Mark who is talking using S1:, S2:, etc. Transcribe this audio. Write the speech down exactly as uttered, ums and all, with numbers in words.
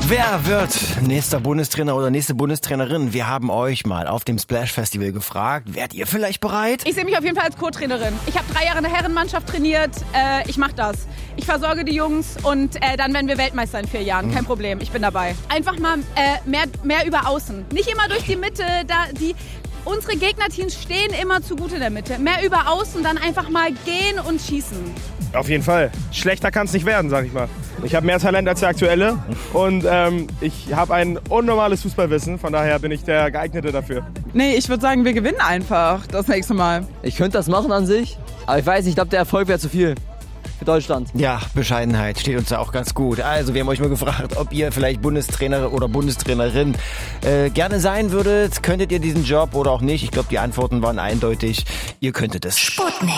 S1: Wer wird nächster Bundestrainer oder nächste Bundestrainerin? Wir haben euch mal auf dem Splash Festival gefragt. Wärt ihr vielleicht bereit?
S2: Ich sehe mich auf jeden Fall als Co-Trainerin. Ich habe drei Jahre in der Herrenmannschaft trainiert. Äh, ich mache das. Ich versorge die Jungs und äh, dann werden wir Weltmeister in vier Jahren. Kein Problem, ich bin dabei. Einfach mal äh, mehr, mehr über Außen. Nicht immer durch die Mitte. Da die Unsere Gegnerteams stehen immer zu gut in der Mitte. Mehr über Außen, dann einfach mal gehen und schießen.
S3: Auf jeden Fall. Schlechter kann es nicht werden, sag ich mal. Ich habe mehr Talent als der Aktuelle und ähm, ich habe ein unnormales Fußballwissen. Von daher bin ich der Geeignete dafür.
S4: Nee, ich würde sagen, wir gewinnen einfach das nächste Mal.
S5: Ich könnte das machen an sich, aber ich weiß nicht, ich glaube, der Erfolg wäre zu viel für Deutschland.
S1: Ja, Bescheidenheit steht uns da auch ganz gut. Also wir haben euch mal gefragt, ob ihr vielleicht Bundestrainer oder Bundestrainerin äh, gerne sein würdet. Könntet ihr diesen Job oder auch nicht? Ich glaube, die Antworten waren eindeutig. Ihr könntet es.
S6: Sputnik.